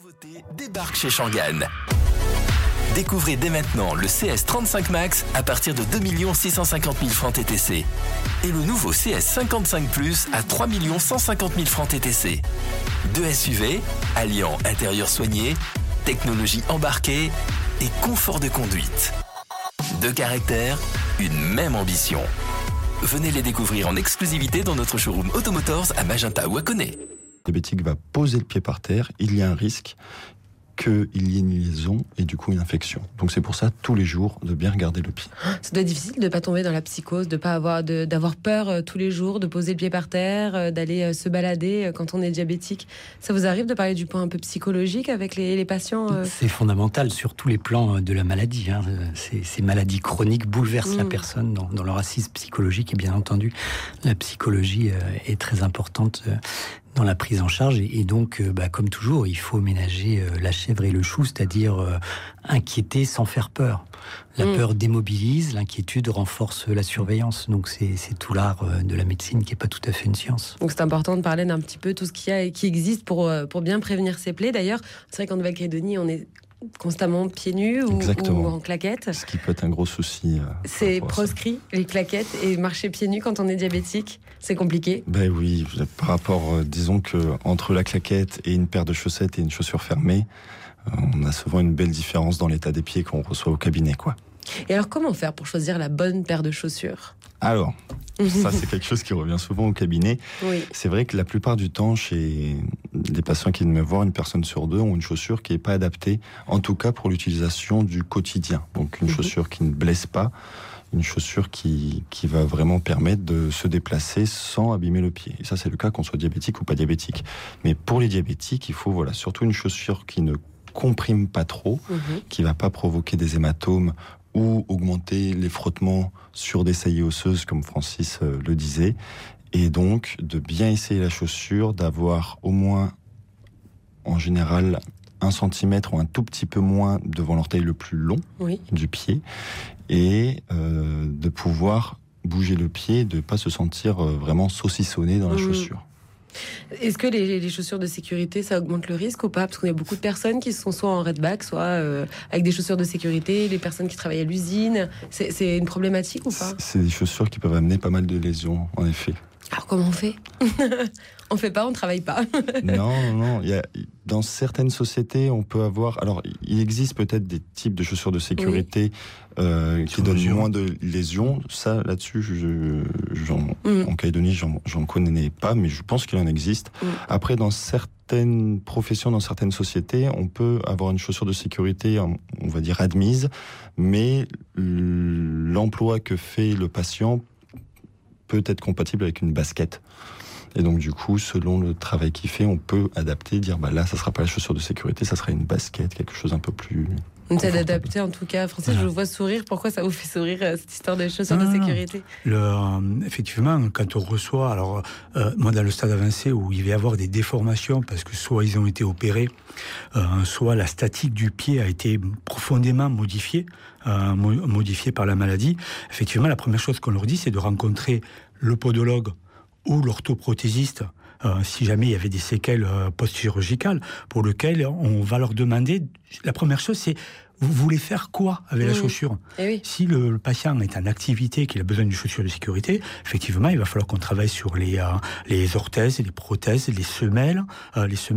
nouveauté débarque chez Shangan. Découvrez dès maintenant le CS35 Max à partir de 2 650 000 francs TTC et le nouveau CS55 Plus à 3 150 000 francs TTC. Deux SUV alliant intérieur soigné, technologie embarquée et confort de conduite. Deux caractères, une même ambition. Venez les découvrir en exclusivité dans notre showroom Automotors à Magenta ou à Koné. Le diabétique va poser le pied par terre, il y a un risque qu'il y ait une liaison et du coup une infection. Donc c'est pour ça, tous les jours, de bien regarder le pied. Ça doit être difficile de ne pas tomber dans la psychose, de pas d'avoir peur tous les jours, de poser le pied par terre, d'aller se balader quand on est diabétique. Ça vous arrive de parler du point un peu psychologique avec les patients C'est fondamental sur tous les plans de la maladie. Ces maladies chroniques bouleversent la personne dans leur assise psychologique. Et bien entendu, la psychologie est très importante dans la prise en charge, et donc, comme toujours, il faut ménager la chèvre et le chou, c'est-à-dire inquiéter sans faire peur. La peur démobilise, l'inquiétude renforce la surveillance. Donc c'est tout l'art de la médecine qui n'est pas tout à fait une science. Donc c'est important de parler d'un petit peu tout ce qui existe pour bien prévenir ces plaies. D'ailleurs, c'est vrai qu'en Nouvelle-Calédonie, on est constamment pieds nus ou en claquettes. Ce qui peut être un gros souci. C'est proscrit, les claquettes, et marcher pieds nus quand on est diabétique, c'est compliqué. Ben oui, par rapport, disons que entre la claquette et une paire de chaussettes et une chaussure fermée, on a souvent une belle différence dans l'état des pieds qu'on reçoit au cabinet, quoi. Et alors, comment faire pour choisir la bonne paire de chaussures ? Alors, ça c'est quelque chose qui revient souvent au cabinet. Oui. C'est vrai que la plupart du temps, chez les patients qui viennent me voir, une personne sur deux ont une chaussure qui n'est pas adaptée, en tout cas pour l'utilisation du quotidien. Donc une chaussure qui ne blesse pas, une chaussure qui va vraiment permettre de se déplacer sans abîmer le pied. Et ça, c'est le cas qu'on soit diabétique ou pas diabétique. Mais pour les diabétiques, il faut surtout une chaussure qui ne comprime pas trop, qui ne va pas provoquer des hématomes ou augmenter les frottements sur des saillies osseuses, comme Francis le disait. Et donc, de bien essayer la chaussure, d'avoir au moins, en général, 1 centimètre ou un tout petit peu moins devant l'orteil le plus long du pied, et de pouvoir bouger le pied, de ne pas se sentir vraiment saucissonné dans la chaussure. Est-ce que les chaussures de sécurité, ça augmente le risque ou pas ? Parce qu'on a beaucoup de personnes qui sont soit en redback, soit avec des chaussures de sécurité, les personnes qui travaillent à l'usine. C'est une problématique ou pas ? C'est des chaussures qui peuvent amener pas mal de lésions, en effet. Alors comment on fait ? On fait pas, on travaille pas. Non. Dans certaines sociétés, on peut avoir... Alors, il existe peut-être des types de chaussures de sécurité qui donnent moins de lésions. Ça, là-dessus, en Calédonie, j'en connais pas, mais je pense qu'il en existe. Après, dans certaines professions, dans certaines sociétés, on peut avoir une chaussure de sécurité, on va dire, admise, mais l'emploi que fait le patient peut être compatible avec une basket. Et donc, du coup, selon le travail qu'il fait, on peut adapter, dire, là, ça sera pas la chaussure de sécurité, ça sera une basket, quelque chose un peu plus... C'est d'adapter, en tout cas. Francis, je vous vois sourire. Pourquoi ça vous fait sourire, cette histoire de chaussures de sécurité ? Effectivement, quand on reçoit... moi, dans le stade avancé, où il va y avoir des déformations, parce que soit ils ont été opérés, soit la statique du pied a été profondément modifiée par la maladie. Effectivement, la première chose qu'on leur dit, c'est de rencontrer le podologue ou l'orthoprothésiste, si jamais il y avait des séquelles post-chirurgicales, pour lequel on va leur demander, la première chose, c'est vous voulez faire quoi avec la chaussure ? Si le patient est en activité, qu'il a besoin d'une chaussure de sécurité, effectivement, il va falloir qu'on travaille sur les orthèses, les prothèses, les semelles